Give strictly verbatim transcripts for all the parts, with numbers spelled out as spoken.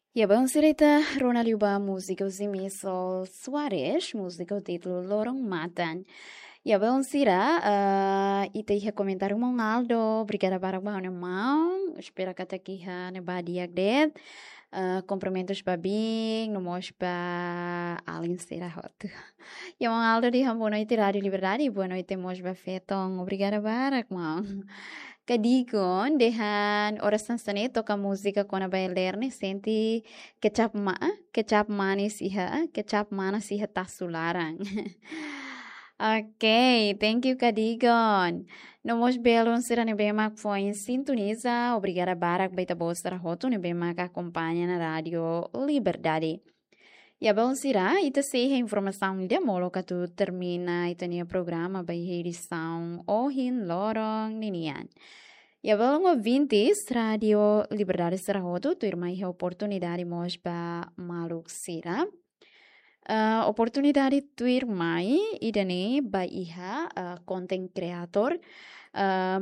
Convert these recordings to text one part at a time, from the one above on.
E vamos direita Ronaldo música os Emissol Soares, música o título Lorong Matan. E vamos tirar uh, e tem comentário um Aldo, obrigada para o meu irmão, espero que aqui ha ne badia det. Uh, cumprimentos para bem, no mos para Alin será hot. E um Aldo de boa noite Rádio Liberdade, boa noite mos para Fetong, obrigada para irmão. Kadigon, dehan orasan sane toca música com a bailarne senti kecap ma, kecap manis iha, kecap manas iha tasularang. Ok, thank you Kadigon. Nomos belon sira ne bemak foi em sintoniza, obrigada barak baita bostra roto ne bemak acompanha na rádio Liberdade. E a bom será, e te sei a informação de molo que tu termina e tem o programa by edição Ohin Lorong Ninian. E a bom ouvintes, Rádio Liberdade será rodo, tu irmã a oportunidade mos ba maluk sira. Uh, oportunidade tu irmã e dane ba iha uh, content creator uh,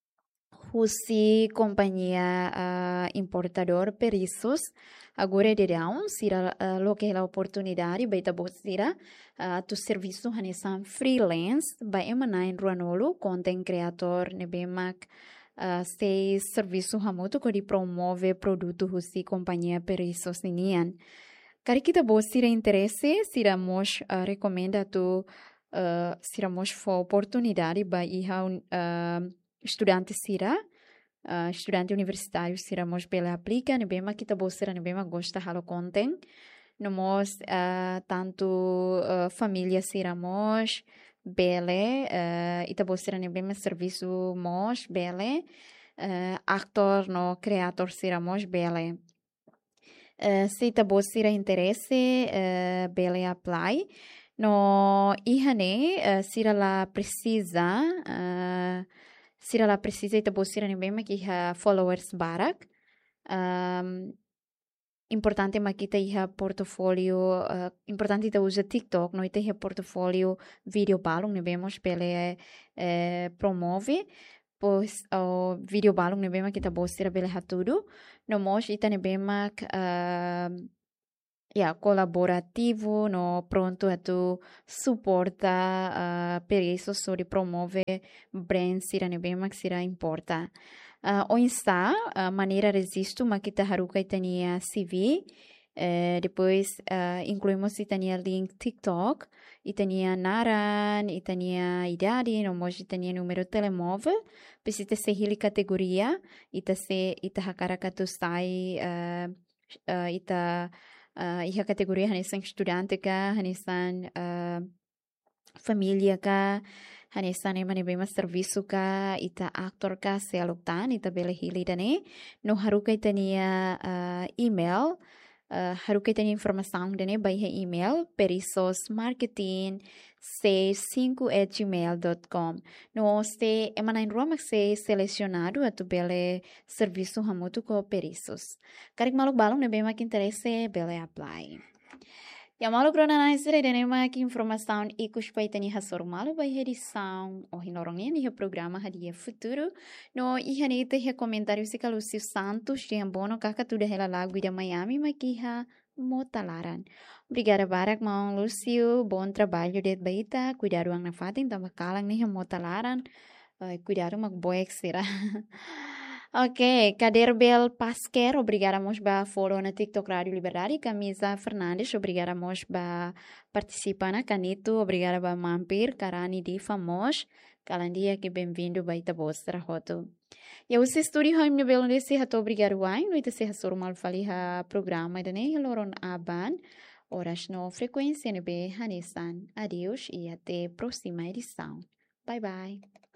Husi companhia uh, importador periços agora de down sira uh, lo que é a oportunidade baita bosira uh, tu serviço hanesan freelance ba emanain ruanolo content creator nebemak uh, se serviço hamoto que promove produto husi companhia periços ninian Kari kita bosira interesse sira mos uh, recomenda tu uh, sira mos for oportunidade ba iha uh, estudante sira uh, estudante universitário sira mos bela aplica ne bema kita bosira ne bema gosta halo content no mos uh, tanto uh, família sira mos bele uh, ita bosira ne bema serviço mos bele uh, actor no creator sira mos bele Uh, se ita bosira interesse uh, bele apply no ihane uh, sira la precisa uh, sira la precisa ita bosira ne bem que ha followers barak um, importante makita iha portfolio uh, importante ita usa TikTok no ita iha portfolio video balong ne vemos bele uh, promove pois o video balong ne bema kita bosira bele hatudo no mos ita ne bema uh, ya colaborativo no pronto a tu suporta uh, per isso sobre promove brand sira ne bema sira importa uh, o insta uh, maneira resisto ma kita haruka itania C V Uh, depois uh, incluímos itania link TikTok, itania naran, itania idade, no moji itania número de telemóvel, precisa ser hili categoria, ita se ita hakara katu sai, uh, uh, ita uh, iha categoria hanesan estudante ka, hanesan uh, família ka, hanesan ema ne bema serviço ka, ita actor ka se aloktan, ita bele hili dane, no haruka itania uh, email, Uh, harukai tem informação dene by email perisosmarketing cinco at gmail dot com no ste emana em Roma se selecionado a tu bele serviço hamutu ko perisos karik maluk balong ne bema que interesse bele apply Ya malu krona na isere dene ma que informação e cuspai tani hasor malu by edição o hinorongnya ni programa hadia futuro no ihanita he comentário se Lucio Santos de ambono kaka tuda hela lago de Miami maquiha motalaran. Obrigada barak mau Lucio, bom trabalho de baita, cuidado ang nafatin tamba kalang ni motalaran. Uh, cuidado mag boek será. Ok, Kader Bel Pasquer, obrigada mos ba follow na TikTok Rádio Liberdade, Camisa Fernandes, obrigada mos ba participar na Canito, obrigada ba Mampir, Karani di Famos, Kalandia que bem-vindo ba ita bostra roto. E o estúdio haim ne belo nesse hato obrigado wain, no ita se hasor mal fali ha programa da ne loron aban, horas no frequência ne be hanesan. Adeus e até próxima edição. Bye bye.